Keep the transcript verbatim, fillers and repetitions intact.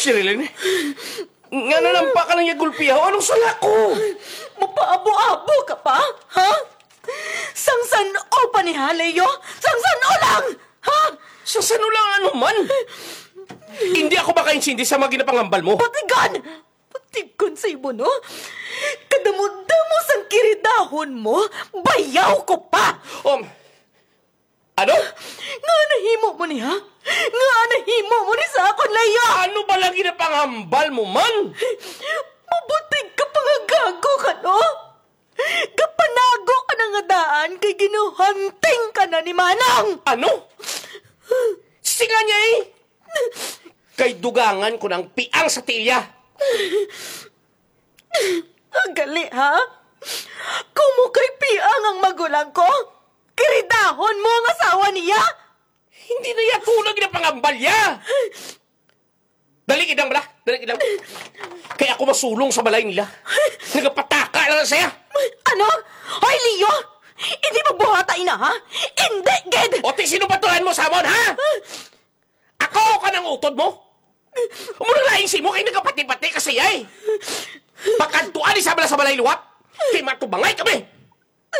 Sherilyn, nga nanampa ka lang yung gulpiyaw. Anong sala ko? Mapaabo-abo ka pa, ha? Sangsan-o pa ni Haleyo? Sangsan-o lang, ha? Sangsan-o lang ano man? Hindi ako makaintindi sa mga ginapangambal mo. Patigan! Patigan sa ibo, no? Kadamo-damo sang kiridahon mo, bayaw ko pa! Um, ano? Nga nahimo mo ni, ha? Nga nahimo mo ni sa akon layo! Ano ba lang ginapangambal mo man? Mabutig ka pa nga gago ka, no? Kapanago ka na nga daan kay ginuhanting ka na ni Manang! Ano? Singa niya eh! Kay dugangan ko ng piang sa tilya. Gali, ha? Kumo kay piang ang magulang ko? Kiridahon mo ang asawa niya? Hindi na yan tulog na pangambal ya! Dali idang bala, dali idang. Kaya ako masulong sa balay nila. Nagapataka lang saya. Ano? Hoy, Leo! Hindi magbuhata ina, ha? Hindi, Ged! O ti, sino patulan mo, Samon, ha? Ako ka ng utod mo? Umunang laing si mo kay nagapati-pati kasi ay. Pakantuan ni sa bala sa balay luwap. Kay matubangay kami.